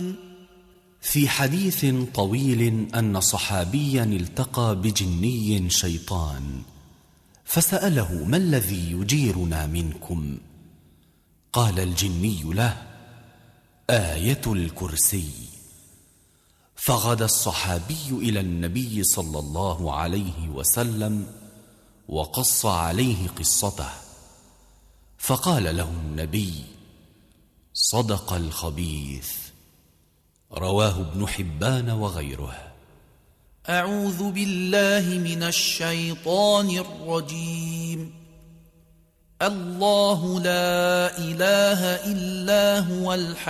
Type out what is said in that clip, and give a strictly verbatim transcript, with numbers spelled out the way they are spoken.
في حديث طويل أن صحابيا التقى بجني شيطان فسأله: ما الذي يجيرنا منكم؟ قال الجني له: آية الكرسي. فغدا الصحابي إلى النبي صلى الله عليه وسلم وقص عليه قصته، فقال له النبي: صدق الخبيث. رواه ابن حبان وغيره. أعوذ بالله من الشيطان الرجيم. الله لا إله إلا هو الحي